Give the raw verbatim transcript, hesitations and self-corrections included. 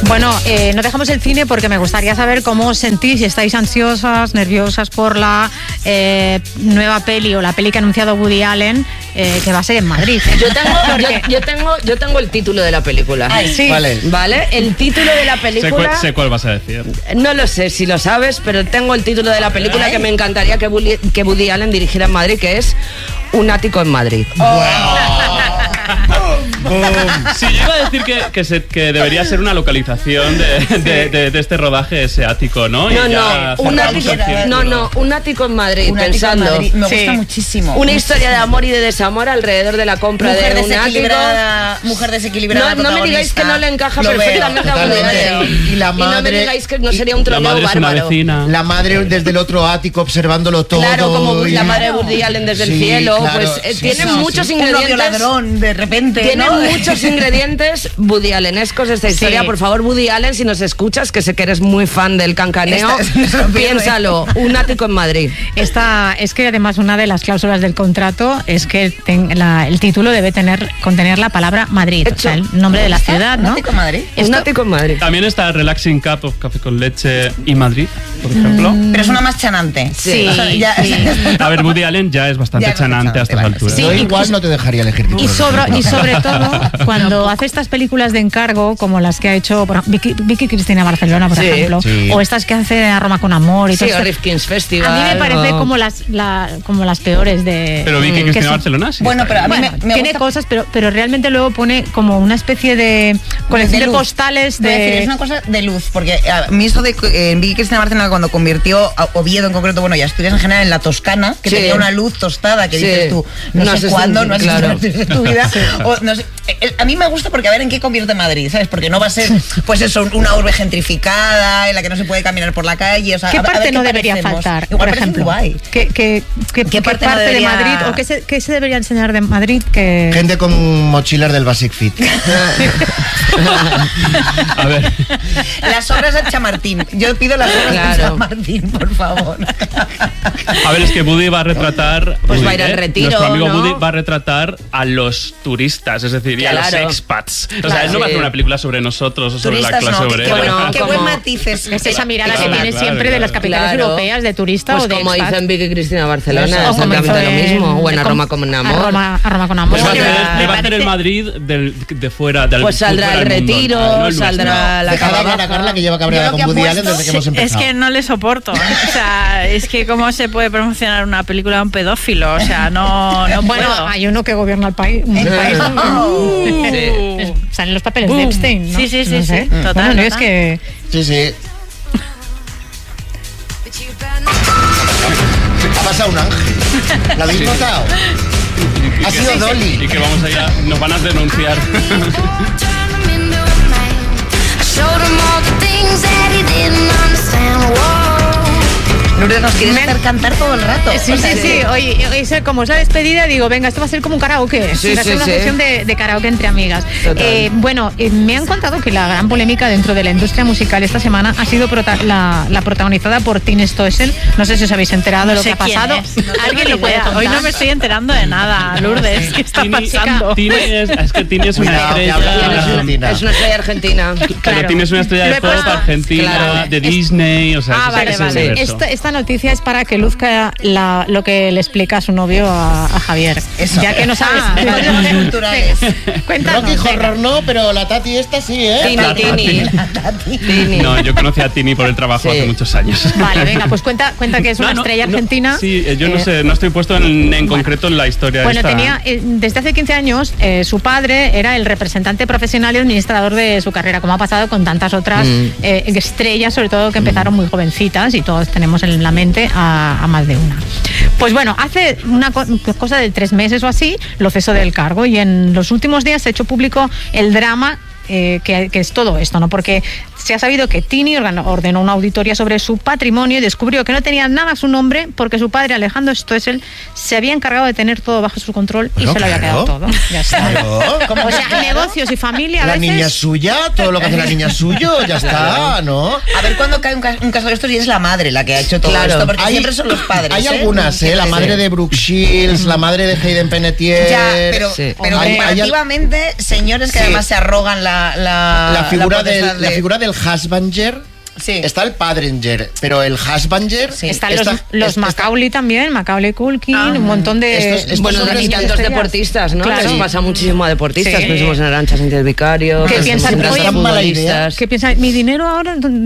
Bueno, eh, no dejamos el cine porque me gustaría saber cómo os sentís, si estáis ansiosas, nerviosas por la eh, nueva peli o la peli que ha anunciado Woody Allen, eh, que va a ser en Madrid. Yo tengo, yo, yo tengo, yo tengo el título de la película. Ay, sí. Vale. ¿Vale? El título de la película... Sé cuál, sé cuál vas a decir. No lo sé si lo sabes, pero tengo el título de la película Ay. que me encantaría que Woody, que Woody Allen dirigiera en Madrid, que es Un ático en Madrid. Sí, yo iba a decir que, que, se, que debería ser una localización de, de, de, de este rodaje, ese ático, ¿no? No, Y no, ya un cerramos ático, el círculo. no, no, un ático en Madrid, Un ático en pensando. Madrid. Me Sí. gusta muchísimo. Una historia de amor y de desamor alrededor de la compra mujer de un ático. desequilibrada, mujer desequilibrada. No, no me digáis que no le encaja Lo veo, perfectamente a Woody totalmente. Allen. Y la Y no me madre- digáis que no sería un La troleo madre es una bárbaro. vecina. La madre desde el otro ático observándolo todo. Claro, como y- la madre de Woody Allen desde el Sí, cielo, claro, pues eh, sí, tiene sí, muchos sí. Un novio ingredientes. ladrón, de repente, Tiene ¿no? muchos ingredientes Woody Allenescos esta historia. Sí. Por favor, Woody Allen, si nos escuchas, que sé que eres muy fan del cancaneo, Esta- no se lo pierde. piénsalo, un ático en Madrid. Esta, es que además una de las cláusulas del contrato es que ten- la- el título debe tener contener la palabra Madrid, o sea, el nombre de la ciudad, ¿Un ¿no? ático en Madrid? Un Esto- ático en Madrid. También está Relaxing Cup of Café con Leche y Madrid, por ejemplo. Pero es una más chanante. Sí, O sea, ya- sí. A ver, Woody Allen ya es bastante Ya es chanante a estas bastante, alturas. Sí, Yo y- igual no te dejaría elegir título. Y sobre, y sobre todo, cuando hace estas películas de encargo, como las que ha hecho por ejemplo, Vicky, Vicky Cristina Barcelona, por Sí, ejemplo, sí. o estas que hace a Roma con amor y Sí, todo o esto, Rifkin's Festival. a mí me parece o- como las, la, como las peores de... Pero Vicky que Cristina son- Barcelona sí. Bueno, está pero a bien. mí Bueno, me, me tiene gusta- cosas, pero, pero realmente luego pone como una especie de colección de, luz. postales Voy a de... decir, es una cosa de luz, porque a mí eso de eh, en Vicky Cristina Barcelona, cuando convirtió a Oviedo en concreto, bueno, y Asturias en general, en la Toscana, que Sí. tenía una luz tostada, que Sí. dices tú, no, No sé sé cuándo, si- no has claro. visto en tu vida. O, no sé, eh, a mí me gusta porque a ver en qué convierte Madrid, ¿sabes? Porque no va a ser, pues eso, una urbe gentrificada en la que no se puede caminar por la calle. O sea, ¿Qué a, a parte ver no qué debería parecemos. faltar, Igual por parece ejemplo? Dubái. ¿Qué, qué, qué, ¿Qué qué parte parte, no de debería- Madrid o qué se, qué se debería enseñar de Madrid que... Gente con mochilas del Basic Fit. A ver, Las obras de Chamartín. Yo pido las obras Claro. de Chamartín, por favor. a ver, es que Woody va a retratar. Pues Woody, va a ir al ¿eh? retiro, Nuestro amigo ¿no? Woody va a retratar a los turistas, es decir, y a Claro. los expats. O sea, Claro. él no va a hacer Sí. una película sobre nosotros o sobre la Turistas clase no, qué, obrera. qué buen, Bueno, qué como- buen matices. Es esa mirada Claro, que tiene claro, siempre de las claro. capitales Claro. europeas de turista Pues o de como expat. hizo en Vicky Cristina Barcelona, O como exactamente hizo lo en- mismo. O en A com- Roma con A amor. Roma, a Roma con amor. Pues va a Me hacer, parece- le va a hacer el Madrid del, de fuera, del Pues saldrá fuera el del mundo, retiro, no el saldrá la Deja de hablar a cava Carla que lleva Yo cabreada lo con que Woody apuesto- Allen desde que hemos Es empezado. que no le soporto. O sea, es que cómo se puede promocionar una película de un pedófilo. O sea, no, no Bueno, puedo. hay uno que gobierna el país. Un país ¿no? Es- Salen los papeles de Epstein, ¿no? Sí, sí, sí, No sé. sí, total, Bueno, no, es total. que... Sí, sí. Ha pasado un ángel. ¿Lo habéis notado? Y Ha que- sido Dolly. Y que vamos allá, nos van a denunciar. Lourdes, nos quieres hacer cantar todo el rato. Sí, O sí, sea, sí. Oye, oye, como es la despedida, digo, venga, esto va a ser como un karaoke. Sí, va a ser sí, una sí. sesión de, de karaoke entre amigas. Total. Eh, bueno, eh, me han contado que la gran polémica dentro de la industria musical esta semana ha sido prota- la, la protagonizada por Tini Stoessel. No sé si os habéis enterado de No lo sé que ha quién pasado. es, no tengo ¿Alguien ni lo puede idea. contar? Hoy no me estoy enterando de nada, Lourdes. ¿Qué está Tini- pasando? Tini es, es que Tini es una Cuidado, que estrella. habla de Es una- Argentina. Es una estrella argentina. Pero Claro. Tini es una estrella Lo de he pop puesto- argentina, Claro. de Es- Disney, o sea, Ah, ese- vale, ese vale. universo. Esta, esta noticia es para que luzca la, lo que le explica a su novio a, a Javier. Eso. Ya que no sabes. Ah, Códigos Venga. culturales. Cuéntanos. Rocky venga. Horror no, pero la Tati esta sí, ¿eh? Tini, Tini. Tini. No, yo conocí a Tini por el trabajo Sí. hace muchos años. Vale, venga, pues cuenta, cuenta que es una No, no, estrella no, argentina. Sí, eh, yo no Eh, sé, no estoy puesto en, en concreto en la historia Bueno, esta. tenía eh, desde hace quince años eh, su padre era el representante profesional y administrador de su carrera, como ha pasado con tantas otras eh, estrellas, sobre todo que empezaron muy jovencitas y todos tenemos en la mente a, a más de una. Pues bueno, hace una co- cosa de tres meses o así lo cesó del cargo y en los últimos días se ha hecho público el drama eh, que, que es todo esto, ¿no? Porque se ha sabido que Tini organó- ordenó una auditoría sobre su patrimonio y descubrió que no tenía nada a su nombre porque su padre, Alejandro Stoessel, se había encargado de tener todo bajo su control y Bueno, se lo había claro. quedado todo. Ya está. Claro. O sea, negocios y familia a La veces... niña es suya, todo lo que hace la niña es suyo, ya está, ¿no? A ver cuándo cae un, ca- un caso de estos y es la madre la que ha hecho todo Claro. esto, porque Hay- siempre son los padres. Hay ¿eh? algunas, ¿eh? La madre de Brooke Shields, la madre de Hayden Panettiere. Ya, pero, Sí. pero Hay- hay al- comparativamente, señores que Sí. además se arrogan la, la, la, La figura, la del, potestad de- la figura del husbanger. Sí. Está el padrenger, pero el husbanger. Sí. Están está- los, los está- Macaulay también, Macaulay Culkin, Ah. un montón de. Estos- estos Bueno, son y los tantos estrellas. deportistas, ¿no? Claro. Les pasa muchísimo a deportistas. Sí. Pensemos en Arancha Sánchez Vicario. ¿Qué pensemos piensan? en Oye, tantos mala idea. futbolistas. ¿Qué piensa? ¿Mi dinero ahora?